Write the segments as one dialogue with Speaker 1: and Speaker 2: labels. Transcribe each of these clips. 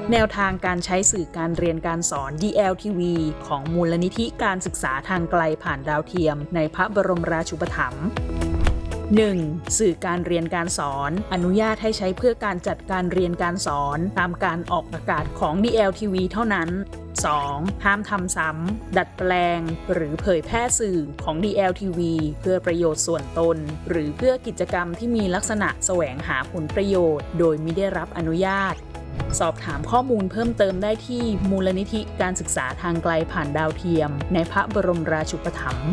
Speaker 1: แนวทางการใช้สื่อการเรียนการสอน DLTV ของมูลนิธิการศึกษาทางไกลผ่านดาวเทียมในพระบรมราชูปถัมภ์ 1. สื่อการเรียนการสอนอนุญาตให้ใช้เพื่อการจัดการเรียนการสอนตามการออกอากาศของ DLTV เท่านั้น 2. ห้ามทำซ้ำดัดแปลงหรือเผยแพร่สื่อของ DLTV เพื่อประโยชน์ส่วนตนหรือเพื่อกิจกรรมที่มีลักษณะแสวงหาผลประโยชน์โดยมิได้รับอนุญาตสอบถามข้อมูลเพิ่มเติมได้ที่มูลนิธิการศึกษาทางไกลผ่านดาวเทียมในพระบรมราชูปถัมภ์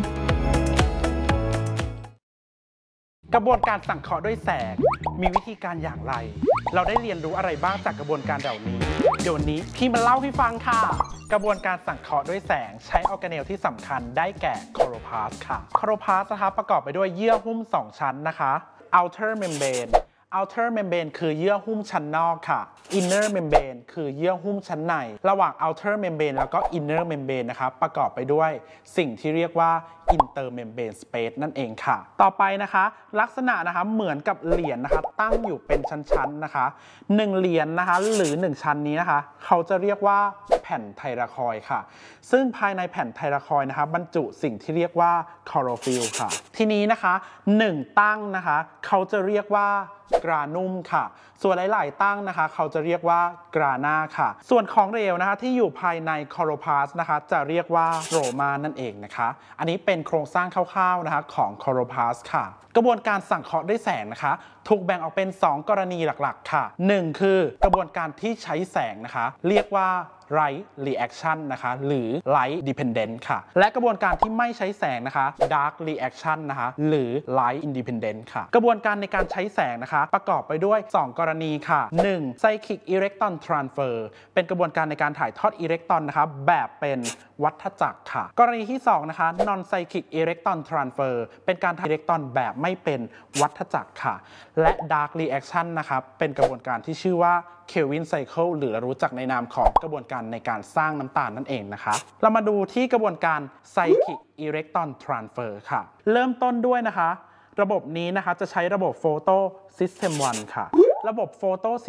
Speaker 2: กระบวนการสังเคราะห์ด้วยแสงมีวิธีการอย่างไรเราได้เรียนรู้อะไรบ้างจากกระบวนการเหล่านี้เดี๋ยวนี้พี่มาเล่าให้ฟังค่ะกระบวนการสังเคราะห์ด้วยแสงใช้ออร์แกเนลที่สำคัญได้แก่โคโรพลาสต์ค่ะโคโรพลาสต์นะคะประกอบไปด้วยเยื่อหุ้ม2ชั้นนะคะ outer membrane outer membrane คือเยื่อหุ้มชั้นนอกค่ะ inner membrane คือเยื่อหุ้มชั้นในระหว่าง outer membrane แล้วก็ inner membrane นะคะประกอบไปด้วยสิ่งที่เรียกว่า intermembrane space นั่นเองค่ะต่อไปนะคะลักษณะนะคะเหมือนกับเหรียญนะคะตั้งอยู่เป็นชั้นๆนะคะ1เหรียญนะคะหรือ1ชั้นนี้นะคะเขาจะเรียกว่าแผ่นไทราคอยด์ค่ะซึ่งภายในแผ่นไทราคอยด์นะคะบรรจุสิ่งที่เรียกว่าคลอโรฟิลล์ค่ะทีนี้นะคะ1ตั้งนะคะเขาจะเรียกว่ากรานุ่มค่ะส่วนหลายๆตั้งนะคะเขาจะเรียกว่ากรานาค่ะส่วนของเหลวนะคะที่อยู่ภายในคลอโรพลาสต์นะคะจะเรียกว่าโรมานั่นเองนะคะอันนี้เป็นโครงสร้างคร่าวๆนะคะของคลอโรพลาสต์ค่ะกระบวนการสังเคราะห์ด้วยแสงนะคะถูกแบ่งออกเป็น2กรณีหลักๆค่ะ1คือกระบวนการที่ใช้แสงนะคะเรียกว่า Light Reaction นะคะหรือ Light Dependent ค่ะและกระบวนการที่ไม่ใช้แสงนะคะ Dark Reaction นะคะหรือ Light Independent ค่ะกระบวนการในการใช้แสงนะคะประกอบไปด้วย2กรณีค่ะ1 Cyclic Electron Transfer เป็นกระบวนการในการถ่ายทอดอิเล็กตรอนนะคะแบบเป็นวัฏจักรค่ะกรณีที่2นะคะ Non Cyclic Electron Transfer เป็นการถ่ายอิเล็กตรอนแบบไม่เป็นวัฏจักรค่ะและ Dark Reaction นะคะเป็นกระบวนการที่ชื่อว่า Kelvin Cycle หรือรู้จักในนามของกระบวนการในการสร้างน้ำตาลนั่นเองนะคะเรามาดูที่กระบวนการ Cyclic Electron Transfer ค่ะเริ่มต้นด้วยนะคะระบบนี้นะคะจะใช้ระบบ Photo System 1 ค่ะระบบ Photo